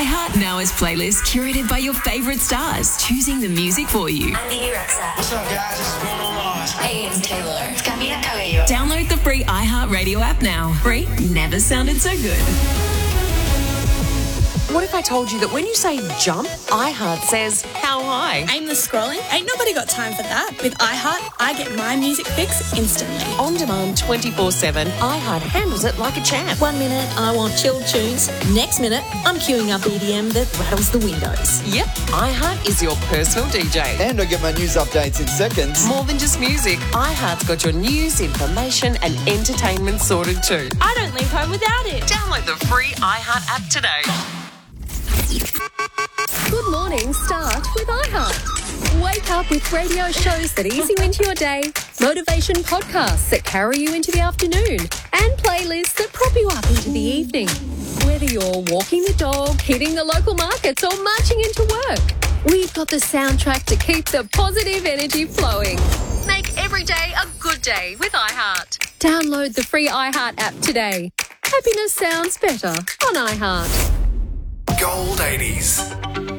iHeart now has playlists curated by your favourite stars, choosing the music for you. I'm Bibi Rexa. What's up, guys? This is Bruno Mars. Hey, it's Taylor. It's Camila Cabello. Download the free iHeart Radio app now. Free never sounded so good. What if I told you that when you say jump, iHeart says how high? Aimless scrolling? Ain't nobody got time for that. With iHeart, I get my music fix instantly. On demand 24/7, iHeart handles it like a champ. 1 minute, I want chilled tunes. Next minute, I'm queuing up EDM that rattles the windows. Yep, iHeart is your personal DJ. And I get my news updates in seconds. More than just music, iHeart's got your news, information and entertainment sorted too. I don't leave home without it. Download the free iHeart app today. Good morning, start with iHeart. Wake up with radio shows that ease you into your day, motivation podcasts that carry you into the afternoon, and playlists that prop you up into the evening. Whether you're walking the dog, hitting the local markets, or marching into work, we've got the soundtrack to keep the positive energy flowing. Make every day a good day with iHeart. Download the free iHeart app today. Happiness sounds better on iHeart. Gold 80s.